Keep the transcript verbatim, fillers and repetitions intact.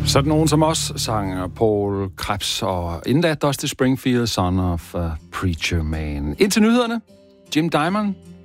Sådan nogen som os sang Paul Krebs og inden da Dusty Springfield, Son of a Preacher Man. Indtil nyhederne, Jim Diamond